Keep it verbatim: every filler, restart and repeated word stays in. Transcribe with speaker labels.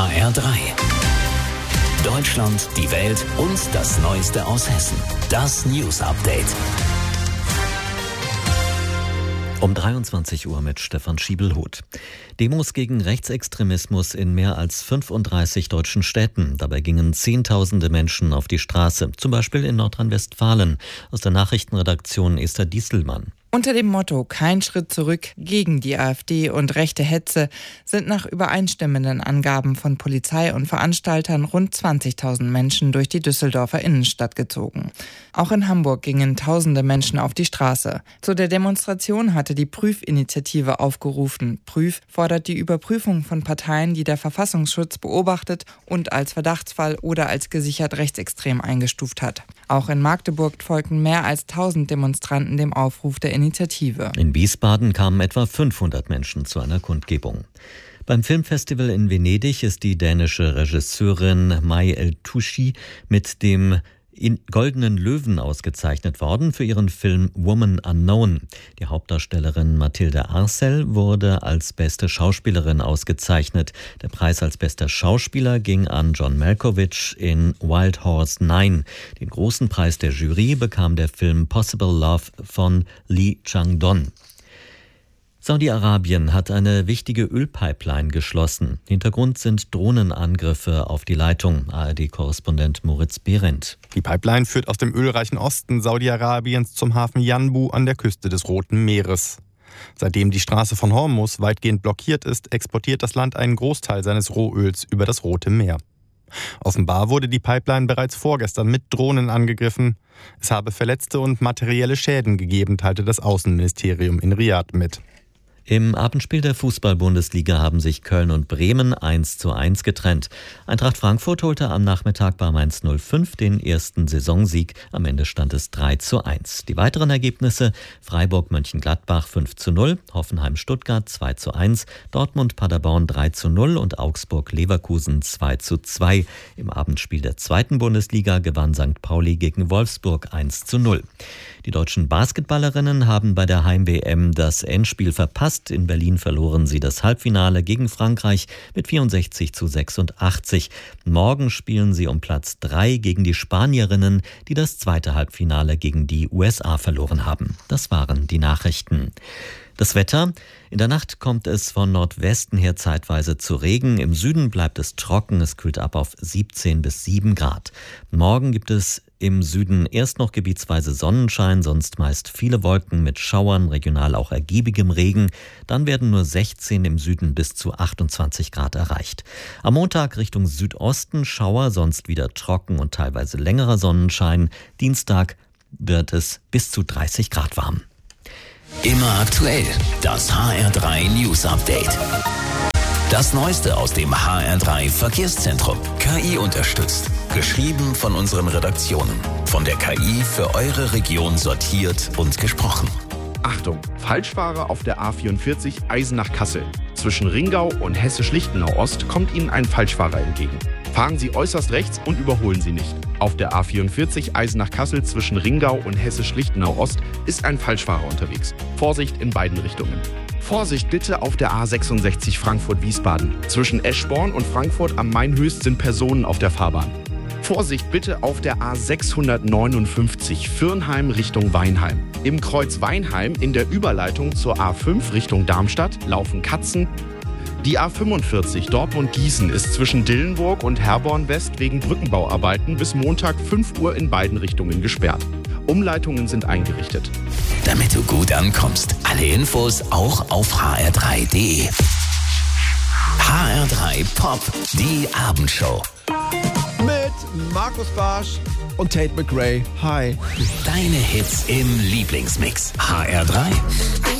Speaker 1: H R drei. Deutschland, die Welt und das Neueste aus Hessen. Das News Update.
Speaker 2: Um dreiundzwanzig Uhr mit Stefan Schiebelhuth. Demos gegen Rechtsextremismus in mehr als fünfunddreißig deutschen Städten. Dabei gingen Zehntausende Menschen auf die Straße, zum Beispiel in Nordrhein-Westfalen. Aus der Nachrichtenredaktion Esther Dieselmann.
Speaker 3: Unter dem Motto „Kein Schritt zurück gegen die AfD und rechte Hetze“ sind nach übereinstimmenden Angaben von Polizei und Veranstaltern rund zwanzigtausend Menschen durch die Düsseldorfer Innenstadt gezogen. Auch in Hamburg gingen tausende Menschen auf die Straße. Zu der Demonstration hatte die Prüf-Initiative aufgerufen. Prüf fordert die Überprüfung von Parteien, die der Verfassungsschutz beobachtet und als Verdachtsfall oder als gesichert rechtsextrem eingestuft hat. Auch in Magdeburg folgten mehr als tausend Demonstranten dem Aufruf der Initiative.
Speaker 2: In Wiesbaden kamen etwa fünfhundert Menschen zu einer Kundgebung. Beim Filmfestival in Venedig ist die dänische Regisseurin Mai El-Touchi mit dem Goldenen Löwen ausgezeichnet worden für ihren Film Woman Unknown. Die Hauptdarstellerin Mathilde Arcel wurde als beste Schauspielerin ausgezeichnet. Der Preis als bester Schauspieler ging an John Malkovich in Wild Horse neun. Den großen Preis der Jury bekam der Film Possible Love von Lee Chang-dong. Saudi-Arabien hat eine wichtige Ölpipeline geschlossen. Hintergrund sind Drohnenangriffe auf die Leitung. A R D-Korrespondent Moritz Behrendt.
Speaker 4: Die Pipeline führt aus dem ölreichen Osten Saudi-Arabiens zum Hafen Yanbu an der Küste des Roten Meeres. Seitdem die Straße von Hormuz weitgehend blockiert ist, exportiert das Land einen Großteil seines Rohöls über das Rote Meer. Offenbar wurde die Pipeline bereits vorgestern mit Drohnen angegriffen. Es habe Verletzte und materielle Schäden gegeben, teilte das Außenministerium in Riad mit.
Speaker 2: Im Abendspiel der Fußball-Bundesliga haben sich Köln und Bremen eins zu eins getrennt. Eintracht Frankfurt holte am Nachmittag bei Mainz null fünf den ersten Saisonsieg. Am Ende stand es drei zu eins. Die weiteren Ergebnisse: Freiburg-Mönchengladbach fünf zu null, Hoffenheim-Stuttgart zwei zu eins, Dortmund-Paderborn drei zu null und Augsburg-Leverkusen zwei zu zwei. Im Abendspiel der zweiten Bundesliga gewann Sankt Pauli gegen Wolfsburg eins zu null. Die deutschen Basketballerinnen haben bei der Heim-W M das Endspiel verpasst. In Berlin verloren sie das Halbfinale gegen Frankreich mit vierundsechzig zu sechsundachtzig. Morgen spielen sie um Platz drei gegen die Spanierinnen, die das zweite Halbfinale gegen die U S A verloren haben. Das waren die Nachrichten. Das Wetter: In der Nacht kommt es von Nordwesten her zeitweise zu Regen. Im Süden bleibt es trocken. Es kühlt ab auf siebzehn bis sieben Grad. Morgen gibt es im Süden erst noch gebietsweise Sonnenschein, sonst meist viele Wolken mit Schauern, regional auch ergiebigem Regen. Dann werden nur sechzehn im Süden bis zu achtundzwanzig Grad erreicht. Am Montag Richtung Südosten Schauer, sonst wieder trocken und teilweise längerer Sonnenschein. Dienstag wird es bis zu dreißig Grad warm.
Speaker 1: Immer aktuell, das H R drei News Update. Das Neueste aus dem H R drei Verkehrszentrum. K I unterstützt. Geschrieben von unseren Redaktionen. Von der K I für eure Region sortiert und gesprochen.
Speaker 5: Achtung, Falschfahrer auf der A vierundvierzig Eisenach-Kassel. Zwischen Ringau und Hessisch-Lichtenau-Ost kommt Ihnen ein Falschfahrer entgegen. Fahren Sie äußerst rechts und überholen Sie nicht. Auf der A vierundvierzig Eisenach-Kassel zwischen Ringau und Hessisch-Lichtenau-Ost ist ein Falschfahrer unterwegs. Vorsicht in beiden Richtungen. Vorsicht bitte auf der A sechsundsechzig Frankfurt-Wiesbaden. Zwischen Eschborn und Frankfurt am Main-Höchst sind Personen auf der Fahrbahn. Vorsicht bitte auf der A sechshundertneunundfünfzig Firnheim Richtung Weinheim. Im Kreuz Weinheim in der Überleitung zur A fünf Richtung Darmstadt laufen Katzen. Die A fünfundvierzig Dortmund-Gießen ist zwischen Dillenburg und Herborn West wegen Brückenbauarbeiten bis Montag fünf Uhr in beiden Richtungen gesperrt. Umleitungen sind eingerichtet.
Speaker 1: Damit du gut ankommst, alle Infos auch auf h r drei punkt d e. H R drei Pop, die Abendshow.
Speaker 6: Mit Markus Barsch und Tate McRae. Hi.
Speaker 1: Deine Hits im Lieblingsmix. H R drei.